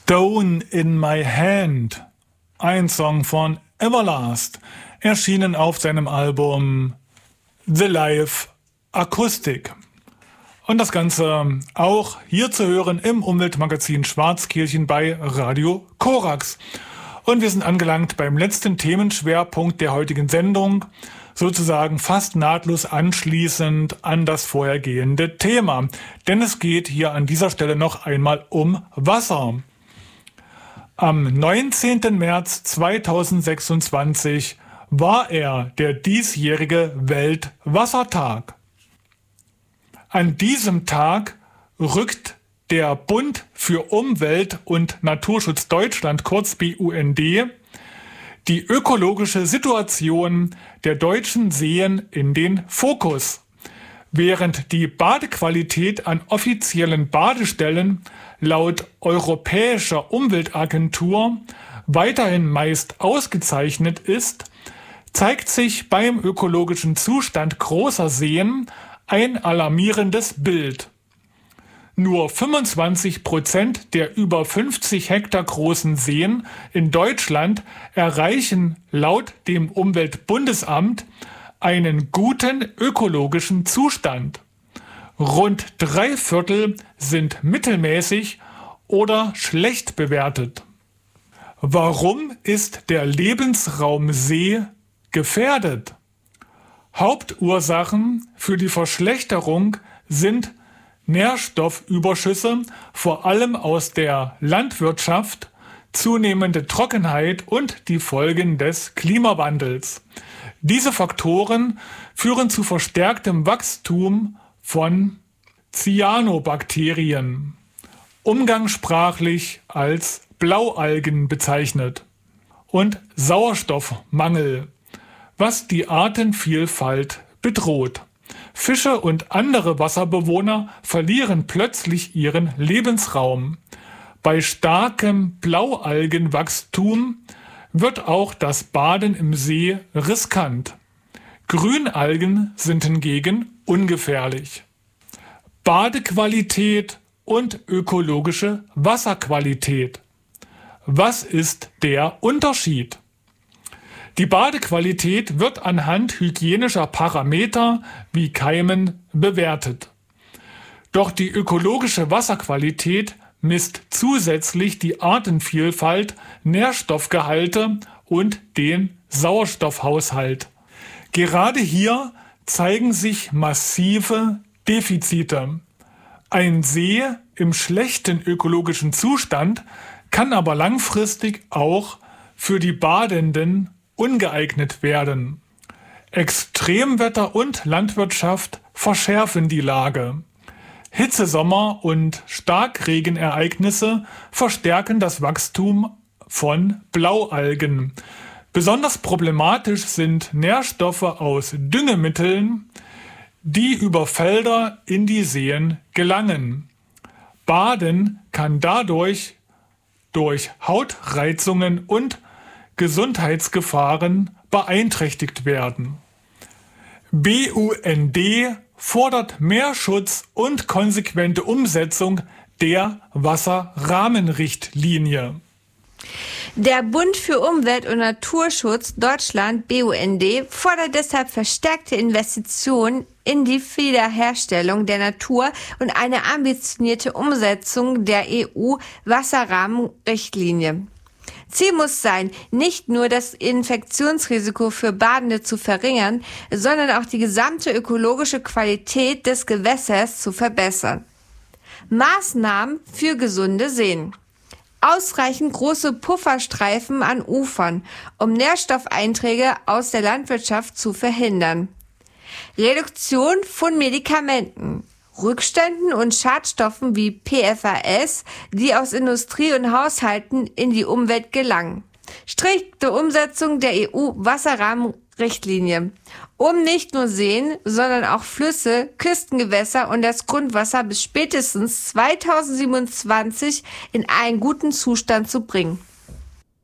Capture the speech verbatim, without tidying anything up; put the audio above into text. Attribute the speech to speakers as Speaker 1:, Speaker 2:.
Speaker 1: Stone in My Hand, ein Song von Everlast, erschienen auf seinem Album The Live Acoustic. Und das Ganze auch hier zu hören im Umweltmagazin Schwarzkirchen bei Radio Korax. Und wir sind angelangt beim letzten Themenschwerpunkt der heutigen Sendung, sozusagen fast nahtlos anschließend an das vorhergehende Thema. Denn es geht hier an dieser Stelle noch einmal um Wasser. Am neunzehnten März zweitausendsechsundzwanzig war er der diesjährige Weltwassertag. An diesem Tag rückt der Bund für Umwelt und Naturschutz Deutschland, kurz B U N D, die ökologische Situation der deutschen Seen in den Fokus. Während die Badequalität an offiziellen Badestellen laut Europäischer Umweltagentur weiterhin meist ausgezeichnet ist, zeigt sich beim ökologischen Zustand großer Seen ein alarmierendes Bild. Nur fünfundzwanzig Prozent der über fünfzig Hektar großen Seen in Deutschland erreichen laut dem Umweltbundesamt einen guten ökologischen Zustand. Rund drei Viertel sind mittelmäßig oder schlecht bewertet. Warum ist der Lebensraum See gefährdet? Hauptursachen für die Verschlechterung sind Nährstoffüberschüsse, vor allem aus der Landwirtschaft, zunehmende Trockenheit und die Folgen des Klimawandels. Diese Faktoren führen zu verstärktem Wachstum von Cyanobakterien, umgangssprachlich als Blaualgen bezeichnet, und Sauerstoffmangel, was die Artenvielfalt bedroht. Fische und andere Wasserbewohner verlieren plötzlich ihren Lebensraum. Bei starkem Blaualgenwachstum wird auch das Baden im See riskant. Grünalgen sind hingegen ungefährlich. Badequalität und ökologische Wasserqualität. Was ist der Unterschied? Die Badequalität wird anhand hygienischer Parameter wie Keimen bewertet. Doch die ökologische Wasserqualität misst zusätzlich die Artenvielfalt, Nährstoffgehalte und den Sauerstoffhaushalt. Gerade hier zeigen sich massive Defizite. Ein See im schlechten ökologischen Zustand kann aber langfristig auch für die Badenden ungeeignet werden. Extremwetter und Landwirtschaft verschärfen die Lage. Hitzesommer und Starkregenereignisse verstärken das Wachstum von Blaualgen. Besonders problematisch sind Nährstoffe aus Düngemitteln, die über Felder in die Seen gelangen. Baden kann dadurch durch Hautreizungen und Gesundheitsgefahren beeinträchtigt werden. B U N D fordert mehr Schutz und konsequente Umsetzung der Wasserrahmenrichtlinie.
Speaker 2: Der Bund für Umwelt und Naturschutz Deutschland, B U N D, fordert deshalb verstärkte Investitionen in die Wiederherstellung der Natur und eine ambitionierte Umsetzung der E U-Wasserrahmenrichtlinie. Ziel muss sein, nicht nur das Infektionsrisiko für Badende zu verringern, sondern auch die gesamte ökologische Qualität des Gewässers zu verbessern. Maßnahmen für gesunde Seen. Ausreichend große Pufferstreifen an Ufern, um Nährstoffeinträge aus der Landwirtschaft zu verhindern. Reduktion von Medikamenten. Rückständen und Schadstoffen wie P F A S, die aus Industrie und Haushalten in die Umwelt gelangen. Strikte Umsetzung der E U-Wasserrahmenrichtlinie, um nicht nur Seen, sondern auch Flüsse, Küstengewässer und das Grundwasser bis spätestens zweitausendsiebenundzwanzig in einen guten Zustand zu bringen.